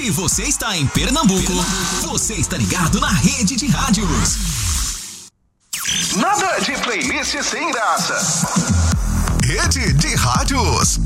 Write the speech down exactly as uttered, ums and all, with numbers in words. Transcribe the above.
Se você está em Pernambuco, Pernambuco, você está ligado na Rede de Rádios. Nada de playlist sem graça. Rede de Rádios.